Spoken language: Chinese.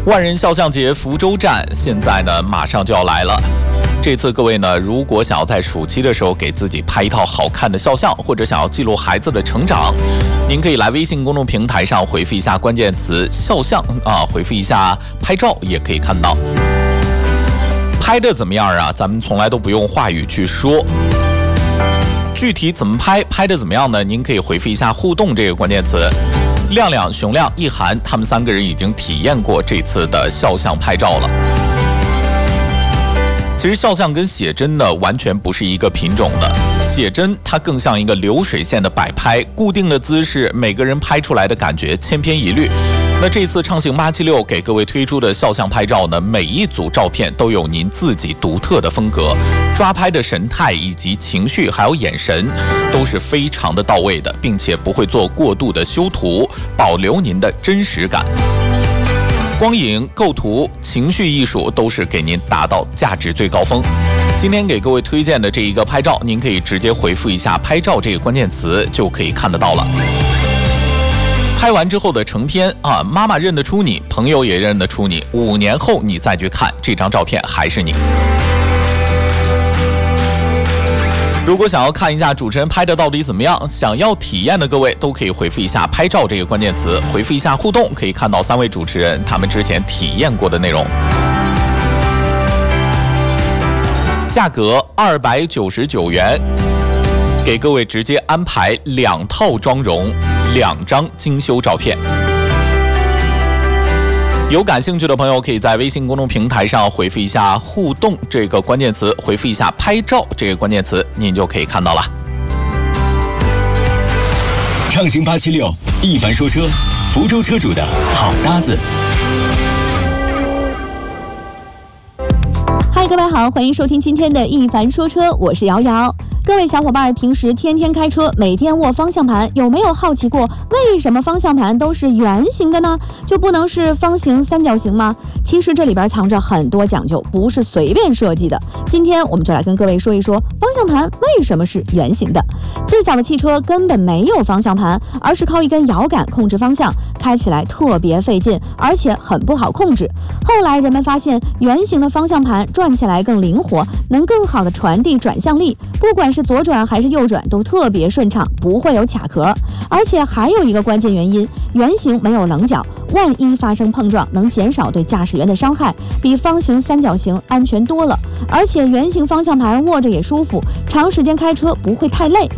万人肖像节福州站现在呢马上就要来了。这次各位呢，如果想要在暑期的时候给自己拍一套好看的肖像，或者想要记录孩子的成长，您可以来微信公众平台上回复一下关键词肖像回复一下拍照也可以看到。拍的怎么样啊？咱们从来都不用话语去说。具体怎么拍，拍的怎么样呢？您可以回复一下互动这个关键词。亮亮、熊亮、一涵他们3个人已经体验过这次的肖像拍照了。其实肖像跟写真呢完全不是一个品种的，写真它更像一个流水线的摆拍，固定的姿势，每个人拍出来的感觉千篇一律。那这次畅行876给各位推出的肖像拍照呢，每一组照片都有您自己独特的风格，抓拍的神态以及情绪还有眼神都是非常的到位的，并且不会做过度的修图，保留您的真实感。光影、构图、情绪艺术都是给您达到价值最高峰。今天给各位推荐的这一个拍照，您可以直接回复一下拍照这个关键词就可以看得到了。拍完之后的成片妈妈认得出你，朋友也认得出你，5年后你再去看这张照片还是你。如果想要看一下主持人拍的到底怎么样，想要体验的各位都可以回复一下拍照这个关键词，回复一下互动，可以看到3位主持人他们之前体验过的内容。价格299元，给各位直接安排2套妆容，2张精修照片。有感兴趣的朋友可以在微信公众平台上回复一下互动这个关键词，回复一下拍照这个关键词，您就可以看到了。 畅行876，一凡说车，福州车主的好搭子。 嗨，各位好，欢迎收听今天的一凡说车，我是瑶瑶。各位小伙伴平时天天开车，每天握方向盘，有没有好奇过为什么方向盘都是圆形的呢？就不能是方形、三角形吗？其实这里边藏着很多讲究，不是随便设计的。今天我们就来跟各位说一说方向盘为什么是圆形的。最早的汽车根本没有方向盘，而是靠一根摇杆控制方向，开起来特别费劲，而且很不好控制。后来人们发现圆形的方向盘转起来更灵活，能更好的传递转向力，不管是左转还是右转都特别顺畅，不会有卡壳。而且还有一个关键原因，圆形没有棱角，万一发生碰撞能减少对驾驶员的伤害，比方形、三角形安全多了。而且圆形方向盘握着也舒服，长时间开车不会太累。